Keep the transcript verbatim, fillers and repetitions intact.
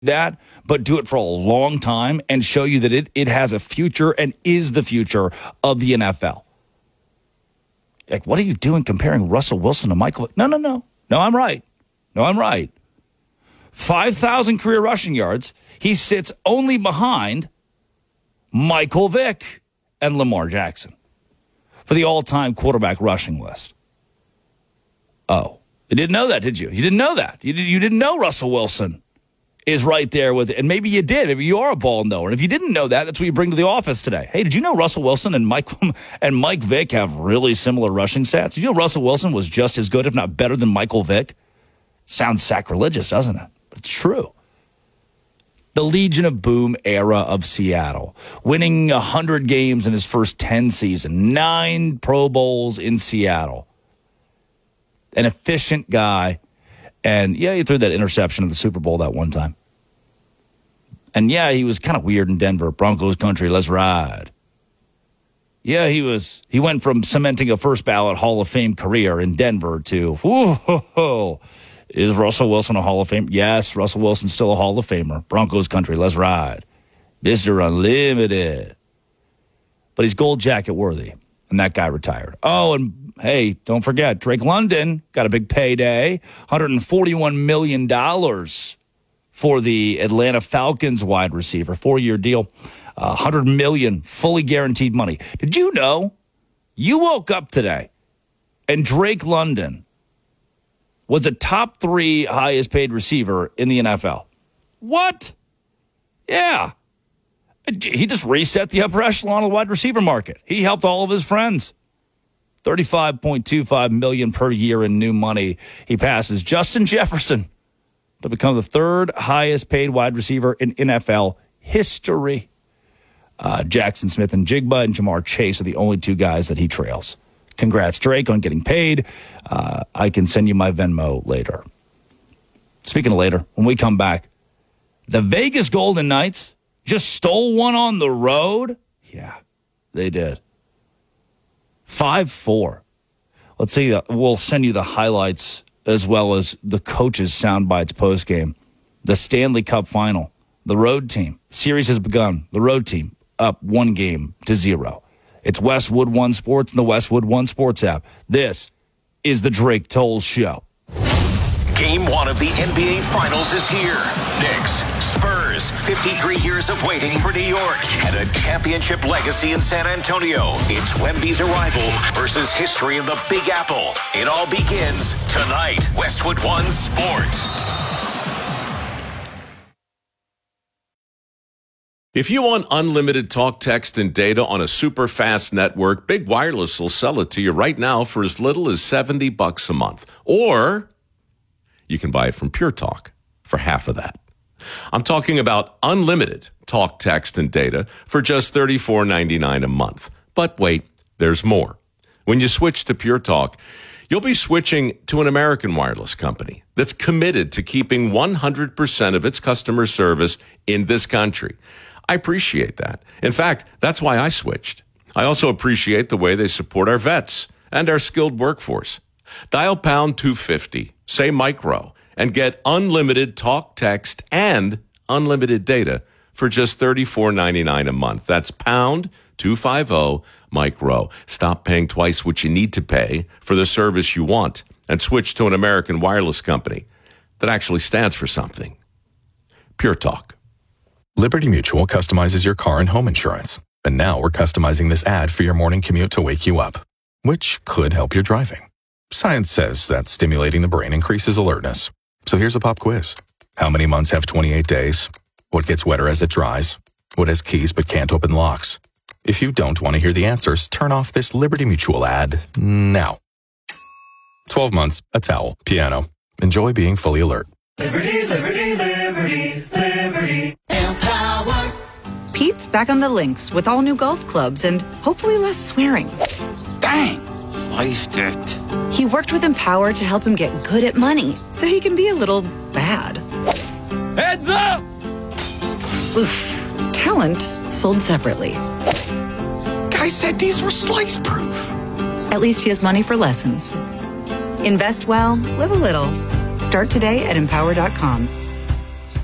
that, but do it for a long time and show you that it, it has a future and is the future of the N F L. Like, what are you doing comparing Russell Wilson to Michael? No, no, no. No, I'm right. No, I'm right. five thousand career rushing yards. He sits only behind Michael Vick and Lamar Jackson for the all-time quarterback rushing list. Oh, you didn't know that, did you? You didn't know that. You, did, you didn't know Russell Wilson is right there with it. And maybe you did. Maybe you are a ball knower. And if you didn't know that, that's what you bring to the office today. Hey, did you know Russell Wilson and Mike and Mike Vick have really similar rushing stats? Did you know Russell Wilson was just as good, if not better, than Michael Vick? Sounds sacrilegious, doesn't it? But it's true. The Legion of Boom era of Seattle, winning one hundred games in his first ten seasons, nine Pro Bowls in Seattle. An efficient guy. And, yeah, he threw that interception in the Super Bowl that one time. And, yeah, he was kind of weird in Denver. Broncos country, let's ride. Yeah, he was. He went from cementing a first-ballot Hall of Fame career in Denver to, whoa, is Russell Wilson a Hall of Fame? Yes, Russell Wilson's still a Hall of Famer. Broncos country, let's ride. Mister Unlimited. But he's gold jacket worthy, and that guy retired. Oh, and hey, don't forget, Drake London got a big payday, one hundred forty-one million dollars for the Atlanta Falcons wide receiver, four-year deal, uh, one hundred million dollars, fully guaranteed money. Did you know you woke up today and Drake London was a top three highest paid receiver in the N F L? What? Yeah. He just reset the upper echelon of the wide receiver market. He helped all of his friends. thirty-five point two five million dollars per year in new money. He passes Justin Jefferson to become the third highest paid wide receiver in N F L history. Uh, Jackson Smith and Jigba and Jamar Chase are the only two guys that he trails. Congrats, Drake, on getting paid. Uh, I can send you my Venmo later. Speaking of later, when we come back, the Vegas Golden Knights just stole one on the road. Yeah, they did. five four. Let's see. We'll send you the highlights as well as the coaches' sound bites postgame. The Stanley Cup final. The road team. Series has begun. The road team up one game to zero. It's Westwood One Sports and the Westwood One Sports app. This is the Drake Toll Show. Game one of the N B A Finals is here. Knicks, Spurs, fifty-three years of waiting for New York and a championship legacy in San Antonio. It's Wemby's arrival versus history in the Big Apple. It all begins tonight. Westwood One Sports. If you want unlimited talk, text, and data on a super fast network, Big Wireless will sell it to you right now for as little as seventy bucks a month. Or you can buy it from Pure Talk for half of that. I'm talking about unlimited talk, text, and data for just thirty-four ninety-nine a month. But wait, there's more. When you switch to Pure Talk, you'll be switching to an American wireless company that's committed to keeping one hundred percent of its customer service in this country. I appreciate that. In fact, that's why I switched. I also appreciate the way they support our vets and our skilled workforce. Dial pound two fifty, say micro, and get unlimited talk, text, and unlimited data for just thirty-four ninety-nine a month. That's pound two fifty, micro. Stop paying twice what you need to pay for the service you want and switch to an American wireless company that actually stands for something. Pure Talk. Liberty Mutual customizes your car and home insurance. And now we're customizing this ad for your morning commute to wake you up, which could help your driving. Science says that stimulating the brain increases alertness. So here's a pop quiz. How many months have twenty-eight days? What gets wetter as it dries? What has keys but can't open locks? If you don't want to hear the answers, turn off this Liberty Mutual ad now. twelve months, a towel, piano. Enjoy being fully alert. Liberty, liberty, liberty, liberty. Empower. Pete's back on the links with all new golf clubs and hopefully less swearing. Dang, sliced it. He worked with Empower to help him get good at money so he can be a little bad. Heads up! Oof. Talent sold separately. Guy said these were slice proof. At least he has money for lessons. Invest well, live a little. Start today at empower dot com.